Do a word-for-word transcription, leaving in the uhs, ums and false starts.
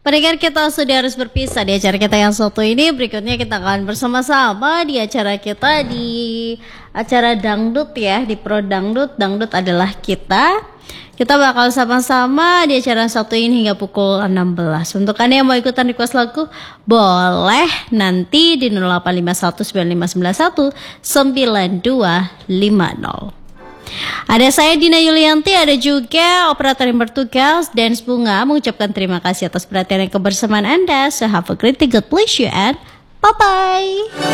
Pendengar, kita sudah harus berpisah di acara kita yang satu ini. Berikutnya kita akan bersama-sama di acara kita di acara dangdut ya, di Pro Dangdut. Dangdut adalah kita. Kita bakal sama-sama di acara satu ini hingga pukul enam belas. Untuk Anda yang mau ikutan request lagu, boleh nanti di nol delapan lima satu sembilan lima sembilan satu sembilan dua lima nol. Ada saya Dina Yulianti, ada juga operator yang bertugas Dance Bunga, mengucapkan terima kasih atas perhatian dan kebersamaan Anda. So have a great day, God bless you and bye-bye.